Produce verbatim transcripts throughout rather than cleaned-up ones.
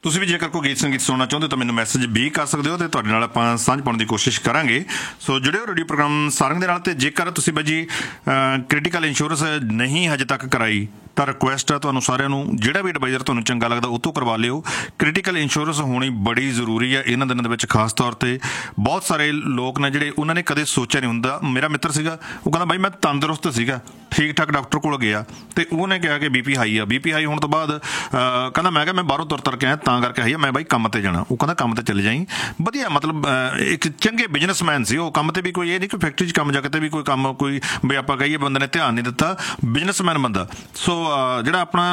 ਤੁਸੀਂ ਵੀ ਜੇਕਰ ਕੋਈ ਗੀਤ ਸੰਗੀਤ ਸੁਣਨਾ ਚਾਹੁੰਦੇ ਤਾਂ ਮੈਨੂੰ ਮੈਸੇਜ ਵੀ ਕਰ ਸਕਦੇ ਹੋ ਤੇ ਤੁਹਾਡੇ ਨਾਲ ਆਪਾਂ ਸਾਂਝ ਪਾਉਣ ਦੀ ਕੋਸ਼ਿਸ਼ ਕਰਾਂਗੇ। ਸੋ ਜੁੜਿਓ ਰੇਡੀਓ ਪ੍ਰੋਗਰਾਮ ਸਾਰੰਗ ਦੇ ਨਾਲ। ਤੇ ਜੇਕਰ ਤੁਸੀਂ ਬਾਈ ਜੀ ਕ੍ਰਿਟੀਕਲ ਇੰਸ਼ੋਰੈਂਸ ਨਹੀਂ ਹਜੇ ਤੱਕ ਕਰਾਈ ਤਾਂ ਰਿਕੁਐਸਟ ਆ ਤੁਹਾਨੂੰ ਸਾਰਿਆਂ ਨੂੰ, ਜਿਹੜਾ ਵੀ ਐਡਵਾਈਜ਼ਰ ਤੁਹਾਨੂੰ ਚੰਗਾ ਲੱਗਦਾ ਉਹ ਤੋਂ ਕਰਵਾ ਲਿਓ। ਕ੍ਰਿਟੀਕਲ ਇੰਸ਼ੋਰੈਂਸ ਹੋਣੀ ਬੜੀ ਜ਼ਰੂਰੀ ਹੈ ਇਹਨਾਂ ਦਿਨਾਂ ਦੇ ਵਿੱਚ, ਖਾਸ ਤੌਰ 'ਤੇ ਬਹੁਤ ਸਾਰੇ ਲੋਕ ਨੇ ਜਿਹੜੇ ਉਹਨਾਂ ਨੇ ਕਦੇ ਸੋਚਿਆ ਨਹੀਂ ਹੁੰਦਾ। ਮੇਰਾ ਮਿੱਤਰ ਸੀਗਾ, ਉਹ ਕਹਿੰਦਾ ਬਾਈ ਮੈਂ ਤੰਦਰੁਸਤ ਸੀਗਾ, ਠੀਕ ਠਾਕ ਡਾਕਟਰ ਕੋਲ ਗਿਆ ਅਤੇ ਉਹਨੇ ਕਿਹਾ ਕਿ ਬੀ ਪੀ ਹਾਈ ਆ। ਬੀ ਪੀ ਹਾਈ ਹੋਣ ਤੋਂ ਬਾਅਦ ਕਹਿੰਦਾ ਮੈਂ ਕਿਹਾ ਮੈਂ ਬਾਹਰੋਂ ਤੁਰ ਤੁਰ ਕੇ ਆਇਆ ਤਾਂ ਕਰਕੇ ਹਾਈ ਆ, ਮੈਂ ਬਾਈ ਕੰਮ 'ਤੇ ਜਾਣਾ। ਉਹ ਕਹਿੰਦਾ ਕੰਮ 'ਤੇ ਚਲੇ ਜਾਈਂ, ਵਧੀਆ ਮਤਲਬ ਇੱਕ ਚੰਗੇ ਬਿਜ਼ਨਸਮੈਨ ਸੀ ਉਹ। ਕੰਮ 'ਤੇ ਵੀ ਕੋਈ ਇਹ ਨਹੀਂ ਕਿ ਫੈਕਟਰੀ 'ਚ ਕੰਮ ਜਾ ਕੇ ਵੀ ਕੋਈ ਕੰਮ ਕੋਈ ਵੀ ਆਪਾਂ ਕਹੀਏ ਬੰਦੇ ਨੇ ਧਿਆਨ ਨਹੀਂ ਦਿੱਤਾ, ਬਿਜ਼ਨਸਮੈਨ ਬੰਦਾ। ਸੋ ਜਿਹੜਾ ਆਪਣਾ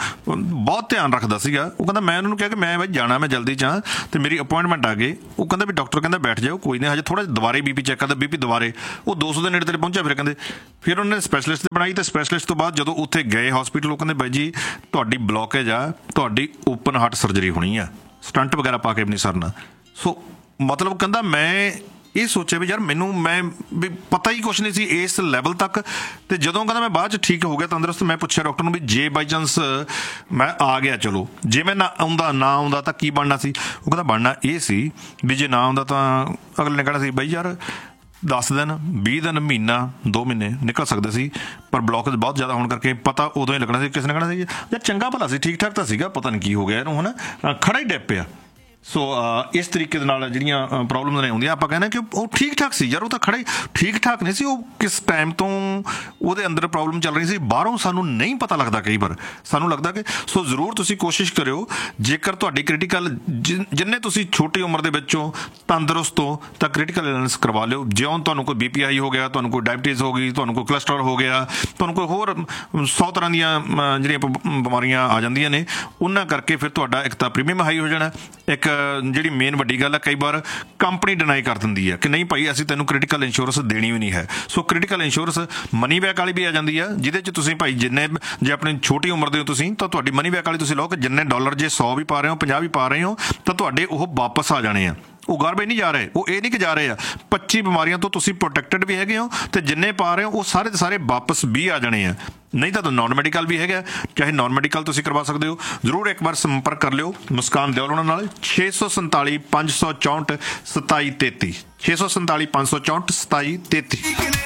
ਬਹੁਤ ਧਿਆਨ ਰੱਖਦਾ ਸੀਗਾ। ਉਹ ਕਹਿੰਦਾ ਮੈਂ ਉਹਨਾਂ ਨੂੰ ਕਿਹਾ ਕਿ ਮੈਂ ਬਾਈ ਜਾਣਾ, ਮੈਂ ਜਲਦੀ ਜਾ ਅਤੇ ਮੇਰੀ ਅਪੋਇੰਟਮੈਂਟ ਆ ਗਈ। ਉਹ ਕਹਿੰਦਾ ਵੀ ਡਾਕਟਰ ਕਹਿੰਦਾ ਬੈਠ ਜਾਓ, ਕੋਈ ਨਹੀਂ ਹਜੇ ਥੋੜ੍ਹਾ ਜਿਹਾ ਦੁਬਾਰੇ ਬੀ ਪੀ ਚੈੱਕ ਕਰਦਾ, ਬੀ ਪੀ ਦੁਬਾਰੇ ਉਹ ਦੋ ਸੌ ਦੇ ਨੇੜੇ ਤੇੜੇ ਪਹੁੰਚਿਆ। ਫਿਰ ਕਹਿੰਦੇ ਫਿਰ ਉਹਨਾਂ ਨੇ ਸਪੈਸ਼ਲਿਸਟ ਤੇ ਬਣਾਈ ਅਤੇ ਸਪੈਸ਼ਲਿਸਟ ਤੋਂ ਬਾਅਦ ਜਦੋਂ ਉੱਥੇ ਗਏ ਹੋਸਪੀਟਲ, ਉਹ ਕਹਿੰਦੇ ਬਾਈ ਜੀ ਤੁਹਾਡੀ ਬਲੋਕੇਜ ਆ, ਤੁਹਾਡੀ ਓਪਨ ਹਾਰਟ ਸਰਜਰੀ ਹੋਣੀ ਆ, ਸਟੰਟ ਵਗੈਰਾ ਪਾ ਕੇ ਵੀ ਨਹੀਂ ਸਰਨਾ। ਸੋ ਮਤਲਬ ਕਹਿੰਦਾ ਮੈਂ ਇਹ ਸੋਚਿਆ ਵੀ ਯਾਰ ਮੈਨੂੰ ਮੈਂ ਵੀ ਪਤਾ ਹੀ ਕੁਛ ਨਹੀਂ ਸੀ ਇਸ ਲੈਵਲ ਤੱਕ। ਅਤੇ ਜਦੋਂ ਕਹਿੰਦਾ ਮੈਂ ਬਾਅਦ 'ਚ ਠੀਕ ਹੋ ਗਿਆ ਤੰਦਰੁਸਤ, ਮੈਂ ਪੁੱਛਿਆ ਡਾਕਟਰ ਨੂੰ ਵੀ ਜੇ ਬਾਈ ਚਾਂਸ ਮੈਂ ਆ ਗਿਆ, ਚਲੋ ਜੇ ਮੈਂ ਨਾ ਆਉਂਦਾ ਨਾ ਆਉਂਦਾ ਤਾਂ ਕੀ ਬਣਨਾ ਸੀ। ਉਹ ਕਹਿੰਦਾ ਬਣਨਾ ਇਹ ਸੀ ਵੀ ਜੇ ਨਾ ਆਉਂਦਾ ਤਾਂ ਅਗਲੇ ਨੇ ਕਹਿਣਾ ਸੀ ਬਾਈ ਯਾਰ ਦਸ ਦਿਨ ਵੀਹ ਦਿਨ ਮਹੀਨਾ ਦੋ ਮਹੀਨੇ ਨਿਕਲ ਸਕਦੇ ਸੀ, ਪਰ ਬਲੋਕੇਜ ਬਹੁਤ ਜ਼ਿਆਦਾ ਹੋਣ ਕਰਕੇ ਪਤਾ ਉਦੋਂ ਹੀ ਲੱਗਣਾ ਸੀ। ਕਿਸੇ ਨੇ ਕਹਿਣਾ ਸੀ ਯਾਰ ਚੰਗਾ ਭਲਾ ਸੀ, ਠੀਕ ਠਾਕ ਤਾਂ ਸੀਗਾ, ਪਤਾ ਨਹੀਂ ਕੀ ਹੋ ਗਿਆ ਇਹਨੂੰ, ਹੈ ਨਾ ਖੜਾ ਹੀ ਡਿੱਗ ਪਿਆ। ਸੋ ਇਸ ਤਰੀਕੇ ਦੇ ਨਾਲ ਜਿਹੜੀਆਂ ਪ੍ਰੋਬਲਮਸ ਨੇ ਆਉਂਦੀਆਂ, ਆਪਾਂ ਕਹਿੰਦੇ ਕਿ ਉਹ ਠੀਕ ਠਾਕ ਸੀ ਯਾਰ, ਉਹ ਤਾਂ ਖੜਾ ਹੀ ਠੀਕ ਠਾਕ ਨਹੀਂ ਸੀ, ਉਹ ਕਿਸ ਟਾਈਮ ਤੋਂ ਉਹਦੇ ਅੰਦਰ ਪ੍ਰੋਬਲਮ ਚੱਲ ਰਹੀ ਸੀ ਬਾਹਰੋਂ ਸਾਨੂੰ ਨਹੀਂ ਪਤਾ ਲੱਗਦਾ। ਕਈ ਵਾਰ ਸਾਨੂੰ ਲੱਗਦਾ ਕਿ ਸੋ ਜ਼ਰੂਰ ਤੁਸੀਂ ਕੋਸ਼ਿਸ਼ ਕਰਿਓ, ਜੇਕਰ ਤੁਹਾਡੀ ਕ੍ਰਿਟੀਕਲ ਜਿ ਜਿੰਨੇ ਤੁਸੀਂ ਛੋਟੀ ਉਮਰ ਦੇ ਵਿੱਚੋਂ ਤੰਦਰੁਸਤ ਹੋ ਤਾਂ ਕ੍ਰਿਟੀਕਲ ਇਲਨੈਸ ਕਰਵਾ ਲਿਓ। ਜਿਉਂ ਤੁਹਾਨੂੰ ਕੋਈ ਬੀ ਪੀ ਹਾਈ ਹੋ ਗਿਆ, ਤੁਹਾਨੂੰ ਕੋਈ ਡਾਇਬਟੀਜ਼ ਹੋ ਗਈ, ਤੁਹਾਨੂੰ ਕੋਈ ਕੋਲੈਸਟਰੋਲ ਹੋ ਗਿਆ, ਤੁਹਾਨੂੰ ਕੋਈ ਹੋਰ ਸੌ ਤਰ੍ਹਾਂ ਦੀਆਂ ਜਿਹੜੀਆਂ ਬਿਮਾਰੀਆਂ ਆ ਜਾਂਦੀਆਂ ਨੇ, ਉਹਨਾਂ ਕਰਕੇ ਫਿਰ ਤੁਹਾਡਾ ਇੱਕ ਤਾਂ ਪ੍ਰੀਮੀਅਮ ਹਾਈ ਹੋ ਜਾਣਾ। ਇੱਕ ਜਿਹੜੀ ਮੇਨ ਵੱਡੀ ਗੱਲ ਹੈ, ਕਈ ਵਾਰ ਕੰਪਨੀ ਡਿਨਾਈ ਕਰ ਦਿੰਦੀ ਹੈ ਕਿ ਨਹੀਂ ਭਾਈ ਅਸੀਂ ਤੈਨੂੰ ਕ੍ਰਿਟੀਕਲ ਇੰਸ਼ੋਰੈਂਸ ਦੇਣੀ ਵੀ ਨਹੀਂ ਹੈ। ਸੋ ਕ੍ਰਿਟੀਕਲ ਇੰਸ਼ੋਰੈਂਸ ਮਨੀ ਬੈਕ ਵਾਲੀ ਵੀ ਆ ਜਾਂਦੀ ਹੈ, ਜਿਹਦੇ 'ਚ ਤੁਸੀਂ ਭਾਈ ਜਿੰਨੇ ਜੇ ਆਪਣੀ ਛੋਟੀ ਉਮਰ ਦੇ ਹੋ ਤੁਸੀਂ ਤਾਂ ਤੁਹਾਡੀ ਮਨੀ ਬੈਕ ਵਾਲੀ ਤੁਸੀਂ ਲਓ ਕਿ ਜਿੰਨੇ ਡਾਲਰ ਜੇ ਸੌ ਵੀ ਪਾ ਰਹੇ ਹੋ, ਪੰਜਾਹ ਵੀ ਪਾ ਰਹੇ ਹੋ ਤਾਂ ਤੁਹਾਡੇ ਉਹ ਵਾਪਸ ਆ ਜਾਣੇ ਆ। ਉਹ ਗਾਰਬੇਜ ਨਹੀਂ ਜਾ ਰਹੇ, ਉਹ ਇਹ ਨਹੀਂ ਕਿ ਜਾ ਰਹੇ ਆ। ਪੱਚੀ ਬਿਮਾਰੀਆਂ ਤੋਂ ਤੁਸੀਂ ਪ੍ਰੋਟੈਕਟਡ ਵੀ ਹੈਗੇ ਹੋ ਅਤੇ ਜਿੰਨੇ ਪਾ ਰਹੇ ਹੋ ਉਹ ਸਾਰੇ ਦੇ ਸਾਰੇ ਵਾਪਸ ਵੀ ਆ ਜਾਣੇ ਆ। ਨਹੀਂ ਤਾਂ ਨੋਨ ਮੈਡੀਕਲ ਵੀ ਹੈਗਾ, ਚਾਹੇ ਨੋਨ ਮੈਡੀਕਲ ਤੁਸੀਂ ਕਰਵਾ ਸਕਦੇ ਹੋ। ਜ਼ਰੂਰ ਇੱਕ ਵਾਰ ਸੰਪਰਕ ਕਰ ਲਿਓ ਮੁਸਕਾਨ ਦਿਓਲ ਉਹਨਾਂ ਨਾਲ। ਛੇ ਸੌ ਸੰਤਾਲੀ ਪੰਜ ਸੌ ਚੌਂਹਠ ਸਤਾਈ ਤੇਤੀ ਛੇ ਸੌ ਸੰਤਾਲੀ ਪੰਜ ਸੌ ਚੌਂਹਠ ਸਤਾਈ ਤੇਤੀ।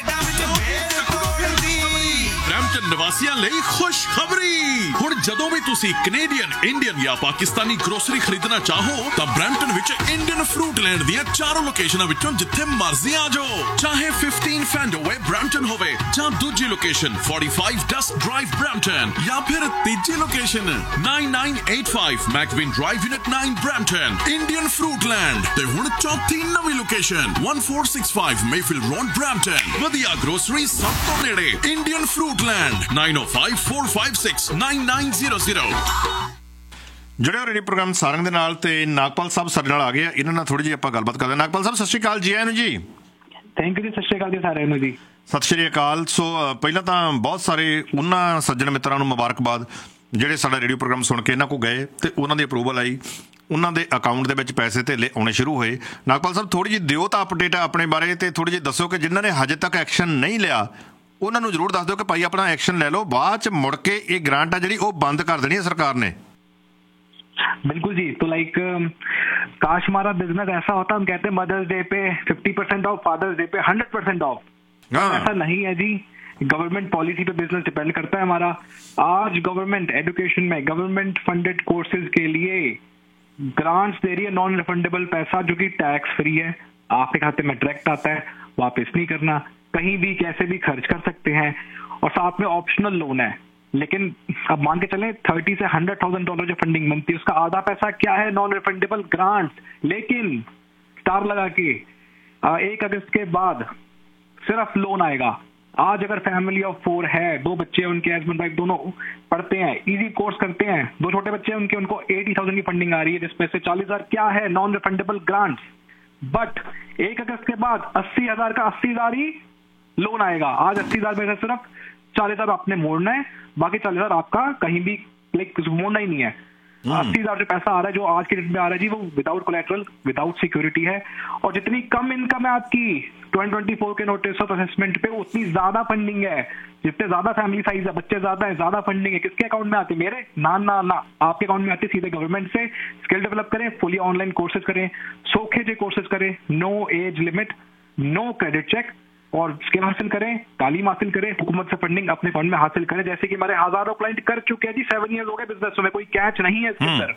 ਬਰੈਂਪਟਨ ਨਿਵਾਸੀਆਂ ਲਈ ਖੁਸ਼ਖਬਰੀ, ਹੁਣ ਜਦੋਂ ਵੀ ਤੁਸੀਂ ਕੈਨੇਡੀਅਨ, ਇੰਡੀਅਨ ਜਾਂ ਪਾਕਿਸਤਾਨੀ ਗਰੋਸਰੀ ਖਰੀਦਣਾ ਚਾਹੋ ਤਾਂ ਬਰੈਂਪਟਨ ਵਿੱਚ ਇੰਡੀਅਨ ਫਰੂਟਲੈਂਡ ਦੀਆਂ ਚਾਰੋਂ ਲੋਕੇਸ਼ਨਾਂ ਵਿੱਚੋਂ ਜਿੱਥੇ ਮਰਜ਼ੀ ਆ ਜਾਓ। ਚਾਹੇ ਪੰਦਰਾਂ ਫੈਂਡੋਵੇ ਬਰੈਂਪਟਨ ਹੋਵੇ ਜਾਂ ਦੂਜੀ ਲੋਕੇਸ਼ਨ ਪੈਂਤਾਲੀ ਡਸਟ ਡਰਾਈਵ ਬਰੈਂਪਟਨ, ਜਾਂ ਫਿਰ ਤੀਜੀ ਲੋਕੇਸ਼ਨ ਨੌਂ ਨੌਂ ਅੱਠ ਪੰਜ ਮੈਕਵਿਨ ਡਰਾਈਵ ਯੂਨਿਟ ਨੌਂ ਬਰੈਂਪਟਨ। ਇੰਡੀਅਨ ਫਰੂਟਲੈਂਡ ਤੇ ਹੁਣ ਚੌਥੀ ਨਵੀਂ ਲੋਕੇਸ਼ਨ ਚੌਦਾਂ ਸੌ ਪੈਂਸਠ ਮੇਫਿਲ ਰੋਡ ਬਰੈਂਪਟਨ। ਵਧੀਆ ਗਰੋਸਰੀ ਸਭ ਤੋਂ ਨੇੜੇ, ਇੰਡੀਅਨ ਫਰੂਟਲੈਂਡ ਨਾਈਨ ਓ five four five six nine nine zero zero. ਜੁੜਿਆ ਰੇਡੀਓ ਪ੍ਰੋਗਰਾਮ ਸਾਰੰਗ ਦੇ ਨਾਲ ਤੇ ਨਾਗਪਾਲ ਸਾਹਿਬ ਸਾਡੇ ਨਾਲ ਆ ਗਏ ਆ, ਇਹਨਾਂ ਨਾਲ ਥੋੜ੍ਹੀ ਜਿਹੀ ਆਪਾਂ ਗੱਲਬਾਤ ਕਰਦੇ ਹਾਂ। ਨਾਗਪਾਲ ਸਾਹਿਬ ਸਤਿ ਸ਼੍ਰੀ ਅਕਾਲ ਜੀ। ਆਇਆਂ ਨੂੰ ਜੀ। ਥੈਂਕ ਯੂ ਜੀ, ਸਤਿ ਸ਼੍ਰੀ ਅਕਾਲ ਜੀ ਸਾਰਿਆਂ ਨੂੰ ਜੀ। ਸਤਿ ਸ਼੍ਰੀ ਅਕਾਲ। ਸੋ ਪਹਿਲਾਂ ਤਾਂ ਬਹੁਤ ਸਾਰੇ ਉਹਨਾਂ ਸੱਜਣ ਮਿੱਤਰਾਂ ਨੂੰ ਮੁਬਾਰਕਬਾਦ ਜਿਹੜੇ ਸਾਡਾ ਰੇਡੀਓ ਪ੍ਰੋਗਰਾਮ ਸੁਣ ਕੇ ਇਹਨਾਂ ਕੋਲ ਗਏ ਅਤੇ ਉਹਨਾਂ ਦੀ ਅਪਰੂਵਲ ਆਈ, ਉਹਨਾਂ ਦੇ ਅਕਾਊਂਟ ਦੇ ਵਿੱਚ ਪੈਸੇ ਧੇਲੇ ਆਉਣੇ ਸ਼ੁਰੂ ਹੋਏ। ਨਾਗਪਾਲ ਸਾਹਿਬ ਥੋੜ੍ਹੀ ਜਿਹੀ ਦਿਓ ਤਾਂ ਅਪਡੇਟ ਆਪਣੇ ਬਾਰੇ, ਅਤੇ ਥੋੜ੍ਹੀ ਜਿਹੀ ਦੱਸੋ ਕਿ ਜਿਨ੍ਹਾਂ ਨੇ ਹਜੇ ਤੱਕ ਐਕਸ਼ਨ ਨਹੀਂ ਲਿਆ ਉਹਨਾਂ ਨੂੰ ਜ਼ਰੂਰ ਦੱਸ ਦਿਓ ਕਿ ਭਾਈ ਆਪਣਾ ਐਕਸ਼ਨ ਲੈ ਲਓ, ਬਾਅਦ 'ਚ ਮੁੜ ਕੇ ਇਹ ਗ੍ਰਾਂਟ ਆ ਜਿਹੜੀ ਉਹ ਬੰਦ ਕਰ ਦੇਣੀ ਹੈ ਸਰਕਾਰ ਨੇ। बिल्कुल जी। तो लाइक काश हमारा बिजनेस ऐसा होता, हम कहते हैं मदर्स डे पे fifty percent of, fathers day पे हंड्रेड परसेंट ऑफ। ऐसा नहीं है जी, गवर्नमेंट पॉलिसी पे बिजनेस डिपेंड करता है हमारा। आज गवर्नमेंट एजुकेशन में गवर्नमेंट फंडेड कोर्सेज के लिए ग्रांट्स दे रही है, नॉन रिफंडेबल पैसा जो कि टैक्स फ्री है, आपके खाते में डायरेक्ट आता है, वापस नहीं करना, कहीं भी कैसे भी खर्च कर सकते हैं, और साथ में ऑप्शनल लोन है। लेकिन अब मान के चलें थर्टी से हंड्रेड थाउजेंड डॉलर जो फंडिंग बनती है उसका आधा पैसा क्या है, नॉन रिफंडेबल ग्रांट्स। लेकिन स्टार लगा के एक अगस्त के बाद सिर्फ लोन आएगा। आज अगर फैमिली ऑफ फोर है, दो बच्चे हैं उनके, हस्बैंड वाइफ दोनों पढ़ते हैं, इजी कोर्स करते हैं, दो छोटे बच्चे हैं उनके, उनको एटी थाउजेंड की फंडिंग आ रही है, जिसमें से चालीस हजार क्या है, नॉन रिफंडेबल ग्रांट्स। बट एक अगस्त के बाद अस्सी हजार का अस्सी हजार ही लोन आएगा। आज अस्सी हजार में से सिर्फ चालीस हजार आपने मोड़ना है, बाकी चालीस हजार आपका कहीं भी लाइक मोड़ना ही नहीं है। अस्सी हजार जो पैसा आ रहा है, जो आज के डेट में आ रहा है जी, वो विदाउट कोलेटरल, विदाउट सिक्योरिटी है। और जितनी कम इनकम है आपकी ट्वेंटी ट्वेंटी फोर के नोटिस ऑफ असेसमेंट पे, उतनी ज्यादा फंडिंग है। जितने ज्यादा फैमिली साइज है, बच्चे ज्यादा है, ज्यादा फंडिंग है। किसके अकाउंट में आती है? मेरे ना ना ना आपके अकाउंट में आती है सीधे गवर्नमेंट से। स्किल डेवलप करें, फुली ऑनलाइन कोर्सेज करें, सोखे जे कोर्सेज करें, no age limit, no credit check, और स्किल हासिल करें, तालीम हासिल करें, हुकूमत से फंडिंग अपने फंड में हासिल करें, जैसे कि हमारे हजारों क्लाइंट कर चुके हैं जी। सेवन ईयर्स हो गए बिजनेस में, कोई कैच नहीं है इसके अंदर।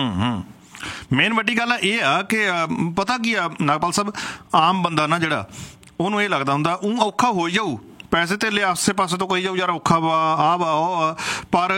ਮੇਨ ਵੱਡੀ ਗੱਲ ਇਹ ਆ ਕਿ ਅ, ਪਤਾ ਕੀ ਆ ਨਾਗਪਾਲ ਸਾਹਿਬ, ਆਮ ਬੰਦਾ ਨਾ ਜਿਹੜਾ, ਉਹਨੂੰ ਇਹ ਲੱਗਦਾ ਹੁੰਦਾ ਉਹ ਔਖਾ ਹੋ ਜਾਊ, ਪੈਸੇ ਤੇ ਲਿਆ ਆਸੇ ਪਾਸੇ ਤੋਂ ਕੋਈ ਜਾਊ ਯਾਰ ਔਖਾ ਵਾ ਆ ਵਾ ਉਹ ਆ, ਪਰ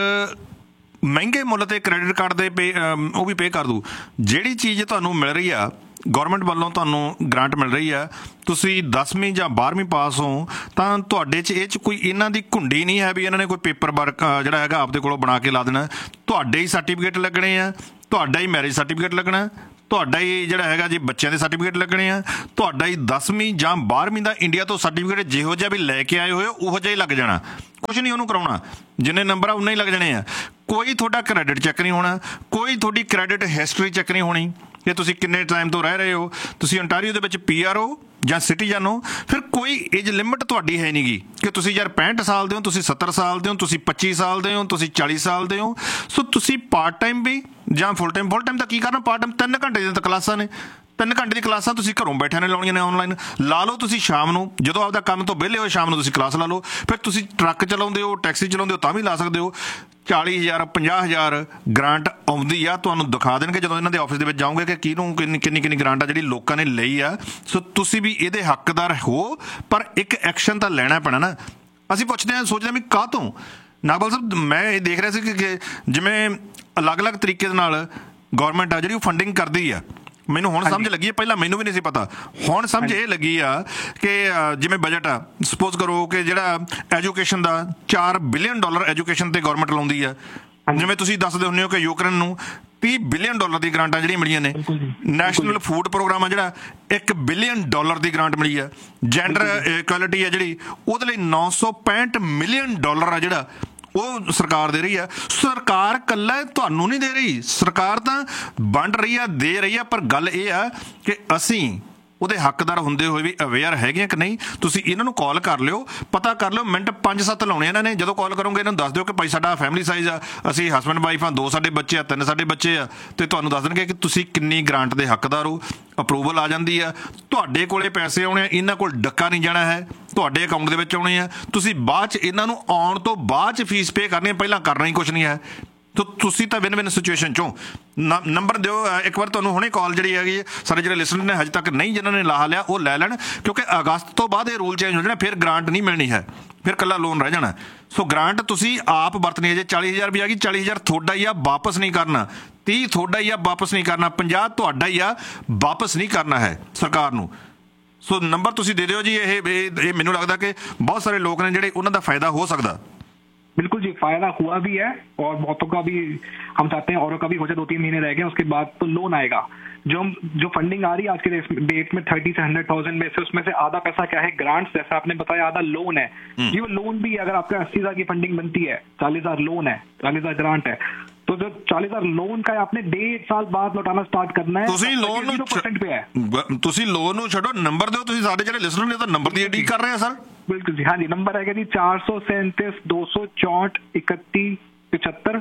ਮਹਿੰਗੇ ਮੁੱਲ ਤੇ ਕ੍ਰੈਡਿਟ ਕਾਰਡ ਦੇ ਪੇ ਉਹ ਵੀ ਪੇ ਕਰ ਦੂ। ਜਿਹੜੀ ਚੀਜ਼ ਤੁਹਾਨੂੰ ਮਿਲ ਰਹੀ ਆ ਗੌਰਮੈਂਟ ਵੱਲੋਂ, ਤੁਹਾਨੂੰ ਗ੍ਰਾਂਟ ਮਿਲ ਰਹੀ ਆ, ਤੁਸੀਂ ਦਸਵੀਂ ਜਾਂ ਬਾਰ੍ਹਵੀਂ ਪਾਸ ਹੋ ਤਾਂ ਤੁਹਾਡੇ 'ਚ ਇਹ 'ਚ ਕੋਈ ਇਹਨਾਂ ਦੀ ਘੁੰਡੀ ਨਹੀਂ ਹੈ ਵੀ ਇਹਨਾਂ ਨੇ ਕੋਈ ਪੇਪਰ ਵਰਕ ਜਿਹੜਾ ਹੈਗਾ ਆਪਦੇ ਕੋਲੋਂ ਬਣਾ ਕੇ ਲਾ ਦੇਣਾ। ਤੁਹਾਡੇ ਹੀ ਸਰਟੀਫਿਕੇਟ ਲੱਗਣੇ ਆ, ਤੁਹਾਡਾ ਹੀ ਮੈਰਿਜ ਸਰਟੀਫਿਕੇਟ ਲੱਗਣਾ, ਤੁਹਾਡਾ ਹੀ ਜਿਹੜਾ ਹੈਗਾ ਜੀ ਬੱਚਿਆਂ ਦੇ ਸਰਟੀਫਿਕੇਟ ਲੱਗਣੇ ਆ, ਤੁਹਾਡਾ ਹੀ ਦਸਵੀਂ ਜਾਂ ਬਾਰ੍ਹਵੀਂ ਦਾ ਇੰਡੀਆ ਤੋਂ ਸਰਟੀਫਿਕੇਟ ਜਿਹੋ ਜਿਹਾ ਵੀ ਲੈ ਕੇ ਆਏ ਹੋਏ ਉਹੋ ਜਿਹਾ ਹੀ ਲੱਗ ਜਾਣਾ। ਕੁਛ ਨਹੀਂ ਉਹਨੂੰ ਕਰਾਉਣਾ, ਜਿੰਨੇ ਨੰਬਰ ਆ ਉਨੇ ਹੀ ਲੱਗ ਜਾਣੇ ਆ। ਕੋਈ ਤੁਹਾਡਾ ਕ੍ਰੈਡਿਟ ਚੈੱਕ ਨਹੀਂ ਹੋਣਾ, ਕੋਈ ਤੁਹਾਡੀ ਕ੍ਰੈਡਿਟ ਹਿਸਟਰੀ ਚੈੱਕ ਨਹੀਂ ਹੋਣੀ ਕਿ ਤੁਸੀਂ ਕਿੰਨੇ ਟਾਈਮ ਤੋਂ ਰਹਿ ਰਹੇ ਹੋ, ਤੁਸੀਂ ਅੰਟਾਰੀਓ ਦੇ ਵਿੱਚ ਪੀ ਆਰ ਹੋ ਜਾਂ ਸਿਟੀਜ਼ਨ ਹੋ। ਫਿਰ ਕੋਈ ਏਜ ਲਿਮਿਟ ਤੁਹਾਡੀ ਹੈ ਨਹੀਂ ਗੀ ਕਿ ਤੁਸੀਂ ਯਾਰ ਪੈਂਹਠ ਸਾਲ ਦੇ ਹੋ, ਤੁਸੀਂ ਸੱਤਰ ਸਾਲ ਦੇ ਹੋ, ਤੁਸੀਂ ਪੱਚੀ ਸਾਲ ਦੇ ਹੋ, ਤੁਸੀਂ ਚਾਲੀ ਸਾਲ ਦੇ ਹੋ। ਸੋ ਤੁਸੀਂ ਪਾਰਟ ਟਾਈਮ ਵੀ ਜਾਂ ਫੁੱਲ ਟਾਈਮ, ਫੁੱਲ ਟਾਈਮ ਤਾਂ ਕੀ ਕਰਨਾ, ਪਾਰਟ ਟਾਈਮ ਤਿੰਨ ਘੰਟੇ ਦੀਆਂ ਤਾਂ ਕਲਾਸਾਂ ਨੇ, ਤਿੰਨ ਘੰਟੇ ਦੀ ਕਲਾਸਾਂ ਤੁਸੀਂ ਘਰੋਂ ਬੈਠਿਆਂ ਨੇ ਲਾਉਣੀਆਂ ਨੇ, ਆਨਲਾਈਨ ਲਾ ਲਓ। ਤੁਸੀਂ ਸ਼ਾਮ ਨੂੰ ਜਦੋਂ ਆਪਦਾ ਕੰਮ ਤੋਂ ਵਿਹਲੇ ਹੋ, ਸ਼ਾਮ ਨੂੰ ਤੁਸੀਂ ਕਲਾਸ ਲਾ ਲਓ। ਫਿਰ ਤੁਸੀਂ ਟਰੱਕ ਚਲਾਉਂਦੇ ਹੋ, ਟੈਕਸੀ ਚਲਾਉਂਦੇ ਹੋ, ਤਾਂ ਵੀ ਲਾ ਸਕਦੇ ਹੋ। ਚਾਲੀ ਹਜ਼ਾਰ ਪੰਜਾਹ ਹਜ਼ਾਰ ਗ੍ਰਾਂਟ ਆਉਂਦੀ ਆ, ਤੁਹਾਨੂੰ ਦਿਖਾ ਦੇਣਗੇ ਜਦੋਂ ਇਹਨਾਂ ਦੇ ਆਫਿਸ ਦੇ ਵਿੱਚ ਜਾਓਗੇ ਕਿ ਕਿਹਨੂੰ ਕਿੰਨੀ ਕਿੰਨੀ ਕਿੰਨੀ ਗ੍ਰਾਂਟ ਆ ਜਿਹੜੀ ਲੋਕਾਂ ਨੇ ਲਈ ਆ। ਸੋ ਤੁਸੀਂ ਵੀ ਇਹਦੇ ਹੱਕਦਾਰ ਹੋ, ਪਰ ਇੱਕ ਐਕਸ਼ਨ ਤਾਂ ਲੈਣਾ ਪੈਣਾ ਨਾ। ਅਸੀਂ ਪੁੱਛਦੇ ਹਾਂ, ਸੋਚਦੇ ਹਾਂ ਵੀ ਕਾਹ ਤੋਂ। ਨਾਗਪਾਲ ਸਾਹਿਬ, ਮੈਂ ਇਹ ਦੇਖ ਰਿਹਾ ਸੀ ਕਿ ਜਿਵੇਂ ਅਲੱਗ-ਅਲੱਗ ਤਰੀਕੇ ਦੇ ਨਾਲ ਗੌਰਮੈਂਟ ਆ ਜਿਹੜੀ ਉਹ ਫੰਡਿੰਗ ਕਰਦੀ ਆ। ਮੈਨੂੰ ਹੁਣ ਸਮਝ ਲੱਗੀ ਹੈ, ਪਹਿਲਾਂ ਮੈਨੂੰ ਵੀ ਨਹੀਂ ਸੀ ਪਤਾ, ਹੁਣ ਸਮਝ ਇਹ ਲੱਗੀ ਆ ਕਿ ਜਿਵੇਂ ਬਜਟ ਆ, ਸਪੋਜ਼ ਕਰੋ ਕਿ ਜਿਹੜਾ ਐਜੂਕੇਸ਼ਨ ਦਾ ਚਾਰ ਬਿਲੀਅਨ ਡਾਲਰ ਐਜੂਕੇਸ਼ਨ ਤੇ ਗੌਰਮੈਂਟ ਲਾਉਂਦੀ ਆ। ਜਿਵੇਂ ਤੁਸੀਂ ਦੱਸਦੇ ਹੁੰਦੇ ਹੋ ਕਿ ਯੂਕਰੇਨ ਨੂੰ ਤੀਹ ਬਿਲੀਅਨ ਡਾਲਰ ਦੀ ਗ੍ਰਾਂਟਾਂ ਜਿਹੜੀਆਂ ਮਿਲੀਆਂ ਨੇ। ਨੈਸ਼ਨਲ ਫੂਡ ਪ੍ਰੋਗਰਾਮ ਆ ਜਿਹੜਾ ਇੱਕ ਬਿਲੀਅਨ ਡਾਲਰ ਦੀ ਗ੍ਰਾਂਟ ਮਿਲੀ ਆ। ਜੈਂਡਰ ਇਕੁਐਲਿਟੀ ਆ ਜਿਹੜੀ, ਉਹਦੇ ਲਈ ਨੌ ਸੌ ਪੈਂਹਠ ਮਿਲੀਅਨ ਡਾਲਰ ਆ ਜਿਹੜਾ ਉਹ ਸਰਕਾਰ ਦੇ ਰਹੀ ਆ। ਸਰਕਾਰ ਇਕੱਲਾ ਤੁਹਾਨੂੰ ਨਹੀਂ ਦੇ ਰਹੀ, ਸਰਕਾਰ ਤਾਂ ਵੰਡ ਰਹੀ ਆ, ਦੇ ਰਹੀ ਆ। ਪਰ ਗੱਲ ਇਹ ਆ ਕਿ ਅਸੀਂ ਉਹਦੇ ਹੱਕਦਾਰ ਹੁੰਦੇ ਹੋਏ ਵੀ ਅਵੇਅਰ ਹੈਗੇ ਆ ਕਿ ਨਹੀਂ। ਤੁਸੀਂ ਇਹਨਾਂ ਨੂੰ ਕਾਲ ਕਰ ਲਿਓ, ਪਤਾ ਕਰ ਲਿਓ। ਮਿੰਟ ਪੰਜ ਸੱਤ ਲਾਉਣੇ ਇਹਨਾਂ ਨੇ। ਜਦੋਂ ਕਾਲ ਕਰੋਗੇ ਇਹਨਾਂ ਨੂੰ ਦੱਸ ਦਿਓ ਕਿ ਭਾਈ ਸਾਡਾ ਫੈਮਿਲੀ ਸਾਈਜ਼ ਆ, ਅਸੀਂ ਹਸਬੈਂਡ ਵਾਈਫ ਆ, ਦੋ ਸਾਡੇ ਬੱਚੇ ਆ, ਤਿੰਨ ਸਾਡੇ ਬੱਚੇ ਆ, ਤੇ ਤੁਹਾਨੂੰ ਦੱਸ ਦੇਣਗੇ ਕਿ ਤੁਸੀਂ ਕਿੰਨੀ ਗ੍ਰਾਂਟ ਦੇ ਹੱਕਦਾਰ ਹੋ। ਅਪਰੂਵਲ ਆ ਜਾਂਦੀ ਆ, ਤੁਹਾਡੇ ਕੋਲੇ ਪੈਸੇ ਆਉਣੇ ਆ, ਇਹਨਾਂ ਕੋਲ ਡੱਕਾ ਨਹੀਂ ਜਾਣਾ ਹੈ, ਤੁਹਾਡੇ ਅਕਾਊਂਟ ਦੇ ਵਿੱਚ ਆਉਣੇ ਆ। ਤੁਸੀਂ ਬਾਅਦ 'ਚ ਇਹਨਾਂ ਨੂੰ ਆਉਣ ਤੋਂ ਬਾਅਦ 'ਚ ਫੀਸ ਪੇ ਕਰਨੀ ਹੈ, ਪਹਿਲਾਂ ਕਰਨਾ ਹੀ ਕੁਛ ਨਹੀਂ ਹੈ। ਤੋ ਤੁਸੀਂ ਤਾਂ ਵਿਨ ਵਿਨ ਸਿਚੁਏਸ਼ਨ 'ਚੋਂ ਨੰਬਰ ਦਿਓ ਇੱਕ ਵਾਰ। ਤੁਹਾਨੂੰ ਹੁਣੇ ਕਾਲ ਜਿਹੜੀ ਹੈਗੀ, ਸਾਡੇ ਜਿਹੜੇ ਲਿਸਨਰ ਨੇ ਹਜੇ ਤੱਕ ਨਹੀਂ ਜਿਨ੍ਹਾਂ ਨੇ ਲਾਹਾ ਲਿਆ ਉਹ ਲੈ ਲੈਣ, ਕਿਉਂਕਿ ਅਗਸਤ ਤੋਂ ਬਾਅਦ ਇਹ ਰੂਲ ਚੇਂਜ ਹੋ ਜਾਣਾ, ਫਿਰ ਗ੍ਰਾਂਟ ਨਹੀਂ ਮਿਲਣੀ ਹੈ, ਫਿਰ ਇਕੱਲਾ ਲੋਨ ਰਹਿ ਜਾਣਾ। ਸੋ ਗ੍ਰਾਂਟ ਤੁਸੀਂ ਆਪ ਵਰਤਣੀ ਹੈ। ਜੇ ਚਾਲੀ ਹਜ਼ਾਰ ਵੀ ਆ ਗਈ, ਚਾਲੀ ਹਜ਼ਾਰ ਤੁਹਾਡਾ ਹੀ ਆ, ਵਾਪਸ ਨਹੀਂ ਕਰਨਾ। ਤੀਹ ਤੁਹਾਡਾ ਹੀ ਆ, ਵਾਪਸ ਨਹੀਂ ਕਰਨਾ। ਪੰਜਾਹ ਤੁਹਾਡਾ ਹੀ ਆ, ਵਾਪਸ ਨਹੀਂ ਕਰਨਾ ਹੈ ਸਰਕਾਰ ਨੂੰ। ਸੋ ਨੰਬਰ ਤੁਸੀਂ ਦੇ ਦਿਓ ਜੀ। ਇਹ ਇਹ ਮੈਨੂੰ ਲੱਗਦਾ ਕਿ ਬਹੁਤ ਸਾਰੇ ਲੋਕ ਨੇ ਜਿਹੜੇ ਉਹਨਾਂ ਦਾ ਫਾਇਦਾ ਹੋ सकता। बिल्कुल जी, फायदा हुआ भी है और बहुतों का भी हम चाहते हैं औरों का भी हो जाए। दो तीन महीने रह गए, उसके बाद तो लोन आएगा। जो हम जो फंडिंग आ रही है आज के डेट में थर्टी से हंड्रेड थाउजेंड में से, उसमें से आधा पैसा क्या है ग्रांट्स, जैसा आपने बताया, आधा लोन है। ये वो लोन भी अगर आपका अस्सी हजार की फंडिंग बनती है, चालीस हजार लोन है, चालीस हजार ग्रांट है, तो जो चालीस हजार लोन का आपने डेढ़ साल बाद लौटाना स्टार्ट करना है। ਤੁਸੀਂ ਲੋਨ ਨੂੰ परसेंट पे है। ਤੁਸੀਂ ਲੋਨ ਨੂੰ ਛੱਡੋ, ਨੰਬਰ ਦਿਓ ਤੁਸੀਂ। ਸਾਡੇ ਜਿਹੜੇ ਲਿਸਨਰ ਨੇ ਤਾਂ ਨੰਬਰ ਦੀ ਡੀਲ ਕਰ ਰਹੇ ਆ ਸਰ। बिल्कुल जी, हाँ जी, नंबर है जी चार सौ सैंतीस दो सौ चौंठ इकतीस पिछहत्तर,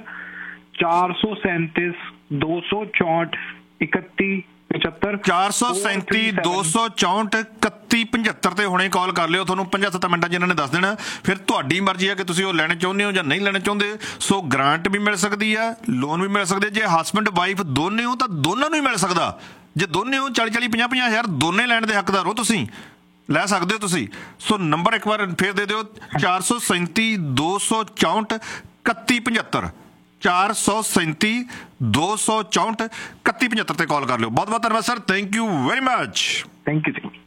चार सौ सैंतीस दो सौ चौंठ इकतीस पचहत्तर, ਚਾਰ ਸੌ ਸੈਂਤੀ ਦੋ ਸੌ ਚੌਂਹਠ ਇਕੱਤੀ ਪੰਝੱਤਰ ਤੇ ਹੁਣੇ ਕਾਲ ਕਰ ਲਿਓ। ਤੁਹਾਨੂੰ ਪੰਜਾਹ ਸੱਤ ਮਿੰਟਾਂ 'ਚ ਇਹਨਾਂ ਨੇ ਦੱਸ ਦੇਣਾ। ਫਿਰ ਤੁਹਾਡੀ ਮਰਜ਼ੀ ਆ ਕਿ ਤੁਸੀਂ ਉਹ ਲੈਣੇ ਚਾਹੁੰਦੇ ਹੋ ਜਾਂ ਨਹੀਂ ਲੈਣੇ ਚਾਹੁੰਦੇ। ਸੋ ਗ੍ਰਾਂਟ ਵੀ ਮਿਲ ਸਕਦੀ ਆ, ਲੋਨ ਵੀ ਮਿਲ ਸਕਦੇ। ਜੇ ਹਸਬੈਂਡ ਵਾਈਫ ਦੋਨੇ ਹੋ ਤਾਂ ਦੋਨਾਂ ਨੂੰ ਹੀ ਮਿਲ ਸਕਦਾ। ਜੇ ਦੋਨੇ ਹੋ ਚਾਲੀ ਚਾਲੀ ਪੰਜਾਹ ਪੰਜਾਹ ਹਜ਼ਾਰ ਦੋਨੇ ਲੈਣ ਦੇ ਹੱਕਦਾਰ ਹੋ, ਤੁਸੀਂ ਲੈ ਸਕਦੇ ਹੋ ਤੁਸੀਂ। ਸੋ ਨੰਬਰ ਇੱਕ ਵਾਰ ਫੇਰ ਦੇ ਦਿਓ, ਚਾਰ ਸੌ ਸੈਂਤੀ ਦੋ ਸੌ ਚੌਂਹਠ ਇਕੱਤੀ ਪੰਝੱਤਰ, ਚਾਰ ਸੌ ਸੈਂਤੀ ਦੋ ਸੌ ਚੌਂਹਠ ਇਕੱਤੀ ਪੰਝੱਤਰ ਤੇ ਕਾਲ ਕਰ ਲਿਓ। ਬਹੁਤ ਬਹੁਤ ਧੰਨਵਾਦ sir, thank you very much. Thank you ji.